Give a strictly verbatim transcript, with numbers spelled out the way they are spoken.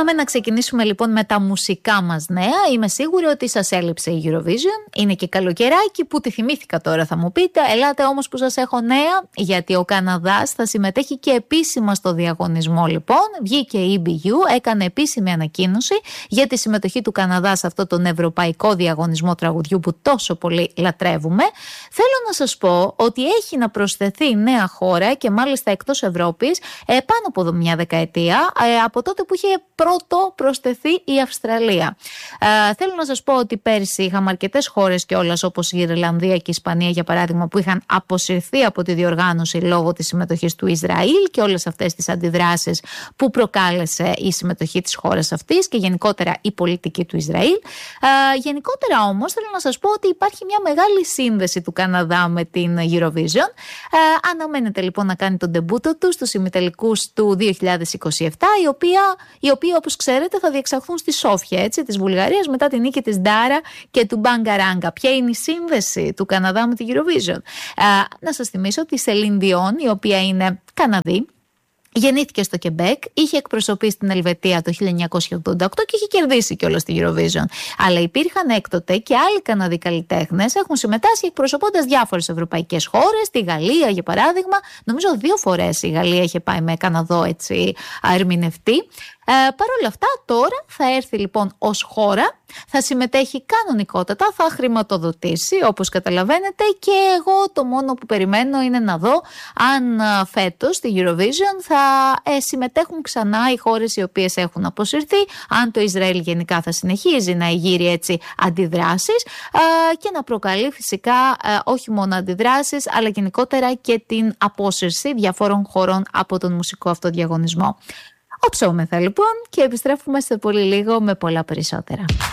Πάμε να ξεκινήσουμε λοιπόν με τα μουσικά μας νέα. Είμαι σίγουρη ότι σας έλειψε η Eurovision. Είναι και καλοκαιράκι που τη θυμήθηκα τώρα, θα μου πείτε. Ελάτε όμως που σας έχω νέα, γιατί ο Καναδάς θα συμμετέχει και επίσημα στο διαγωνισμό λοιπόν. Βγήκε η ι μπι γιου, έκανε επίσημη ανακοίνωση για τη συμμετοχή του Καναδά σε αυτό τον ευρωπαϊκό διαγωνισμό τραγουδιού που τόσο πολύ λατρεύουμε. Θέλω να σας πω ότι έχει να προσθεθεί νέα χώρα και μάλιστα εκτός Ευρώπης ε, πάνω από μια δεκαετία, ε, από τότε που είχε πρώτο προσθεθεί η Αυστραλία. Ε, θέλω να σας πω ότι πέρσι είχαμε αρκετές χώρες κιόλας, όπως η Ιρλανδία και η Ισπανία για παράδειγμα, που είχαν αποσυρθεί από τη διοργάνωση λόγω της συμμετοχής του Ισραήλ και όλες αυτές τις αντιδράσεις που προκάλεσε η συμμετοχή της χώρας αυτής και γενικότερα η πολιτική του Ισραήλ. Ε, γενικότερα όμως θέλω να σας πω ότι υπάρχει μια μεγάλη σύνδεση του Καναδά με την Eurovision. Ε, αναμένεται λοιπόν να κάνει τον ντεμπούτο του στους ημιτελικούς του δύο χιλιάδες είκοσι επτά, η οποία, η οποία όπως ξέρετε θα διεξαχθούν στη Σόφια, έτσι, της Βουλγαρίας, μετά την νίκη της Ντάρα και του Μπαγκαράγκα. Ποια είναι η σύνδεση του Καναδά με τη Eurovision? Ε, να σας θυμίσω ότι η Σελίν Διόν, η οποία είναι Καναδή, γεννήθηκε στο Κεμπέκ, είχε εκπροσωπήσει την Ελβετία το χίλια εννιακόσια ογδόντα οκτώ και είχε κερδίσει κιόλας τη Eurovision. Αλλά υπήρχαν έκτοτε και άλλοι Καναδοί καλλιτέχνες, έχουν συμμετάσχει εκπροσωπώντας διάφορες ευρωπαϊκές χώρες, τη Γαλλία για παράδειγμα. Νομίζω δύο φορές η Γαλλία είχε πάει με Καναδό έτσι ερμηνευτή. Ε, Παρ' όλα αυτά τώρα θα έρθει λοιπόν ως χώρα, θα συμμετέχει κανονικότατα, θα χρηματοδοτήσει όπως καταλαβαίνετε, και εγώ το μόνο που περιμένω είναι να δω αν φέτος στη Eurovision θα ε, συμμετέχουν ξανά οι χώρες οι οποίες έχουν αποσυρθεί, αν το Ισραήλ γενικά θα συνεχίζει να γύρει έτσι αντιδράσεις ε, και να προκαλεί φυσικά ε, όχι μόνο αντιδράσεις αλλά γενικότερα και την απόσυρση διαφόρων χωρών από τον μουσικό αυτό διαγωνισμό. Οψόμεθα λοιπόν και επιστρέφουμε σε πολύ λίγο με πολλά περισσότερα.